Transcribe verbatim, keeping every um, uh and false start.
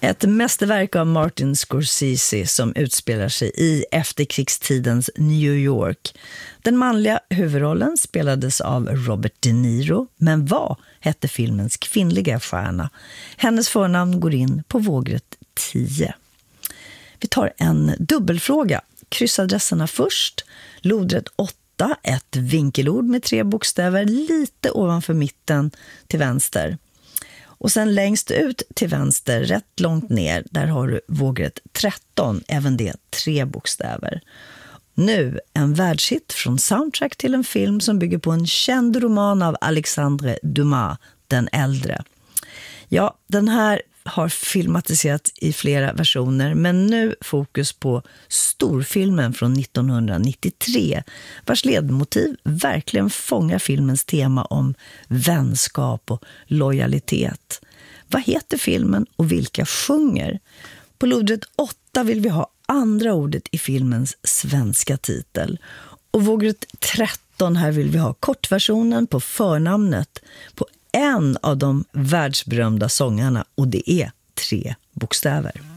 Ett mästerverk av Martin Scorsese som utspelar sig i efterkrigstidens New York. Den manliga huvudrollen spelades av Robert De Niro, men vad hette filmens kvinnliga stjärna? Hennes förnamn går in på vågrätt tio. Vi tar en dubbelfråga. Kryssadresserna först. Lodrätt åtta, ett vinkelord med tre bokstäver lite ovanför mitten till vänster. Och sen längst ut till vänster, rätt långt ner, där har du vågrätt tretton, även det tre bokstäver. Nu en världshit från soundtrack till en film som bygger på en känd roman av Alexandre Dumas, Den äldre. Ja, den här har filmatiserats i flera versioner, men nu fokus på storfilmen från nittonhundranittiotre, vars ledmotiv verkligen fångar filmens tema om vänskap och lojalitet. Vad heter filmen och vilka sjunger? På lodrätt åtta vill vi ha andra ordet i filmens svenska titel. Och vågrätt tretton, här vill vi ha kortversionen på förnamnet på en av de världsberömda sångarna, och det är tre bokstäver.